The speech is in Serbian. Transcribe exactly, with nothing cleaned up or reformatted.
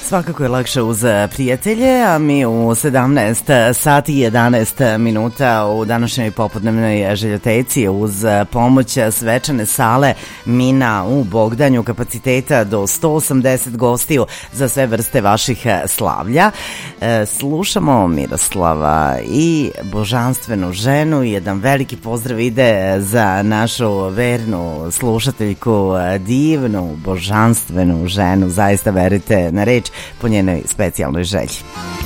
Svakako je lakše uz prijatelje, a mi u sedamnaest sati i jedanaest minuta u današnjoj popodnevnoj željoteci uz pomoć svečane sale Mina u Bogdanju kapaciteta do sto osamdeset gostiju za sve vrste vaših slavlja. Slušamo Miroslava i božanstvenu ženu i jedan veliki pozdrav ide za našu vernu slušateljku, divnu božanstvenu ženu, zaista verite na reč po njenoj specijalnoj želji.